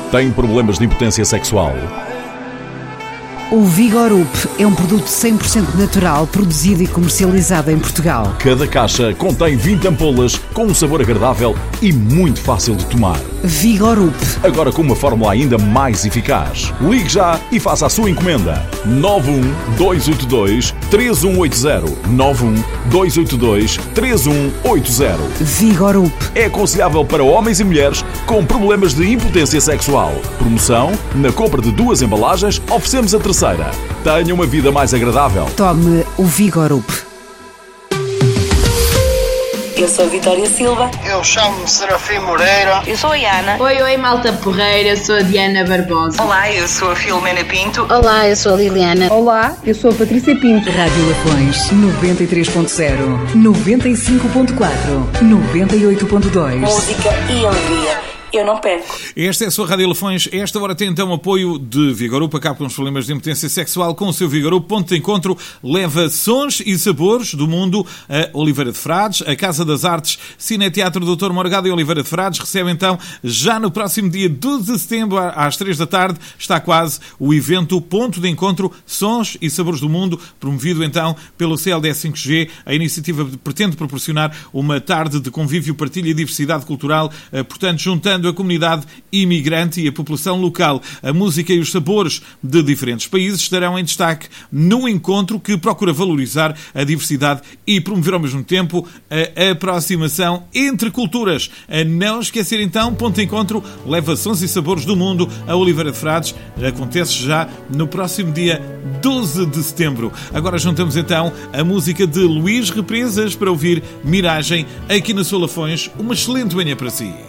Tem problemas de impotência sexual? O Vigorup é um produto 100% natural, produzido e comercializado em Portugal. Cada caixa contém 20 ampolas com um sabor agradável e muito fácil de tomar. Vigorup. Agora com uma fórmula ainda mais eficaz. Ligue já e faça a sua encomenda. 91282-3180. 91282-3180. Vigorup. É aconselhável para homens e mulheres com problemas de impotência sexual. Promoção: na compra de 2 embalagens, oferecemos a terceira. Tenha uma vida mais agradável. Tome o Vigorup. Eu sou a Vitória Silva. Eu chamo-me Serafim Moreira. Eu sou a Ana. Oi, malta porreira, eu sou a Diana Barbosa. Olá, eu sou a Filomena Pinto. Olá, eu sou a Liliana. Olá, eu sou a Patrícia Pinto. Rádio Lafões 93.0, 95.4, 98.2. Música e alegria. Eu não perco. Esta é a sua Rádio Lafões. Esta hora tem então apoio de Vigorup. Acaba com os problemas de impotência sexual com o seu Vigorup. Ponto de encontro leva sons e sabores do mundo a Oliveira de Frades. A Casa das Artes Cineteatro Dr. Morgado e Oliveira de Frades recebe então, já no próximo dia 12 de setembro, às 3 da tarde, está quase o evento Ponto de Encontro Sons e Sabores do Mundo, promovido então pelo CLDS 5G. A iniciativa pretende proporcionar uma tarde de convívio, partilha e diversidade cultural, portanto, juntando a comunidade imigrante e a população local. A música e os sabores de diferentes países estarão em destaque num encontro que procura valorizar a diversidade e promover ao mesmo tempo a aproximação entre culturas. A não esquecer então, Ponto de Encontro leva sons e sabores do mundo a Oliveira de Frades. Acontece já no próximo dia 12 de setembro. Agora juntamos então a música de Luís Represas para ouvir Miragem aqui na sua Lafões. Uma excelente manhã para si.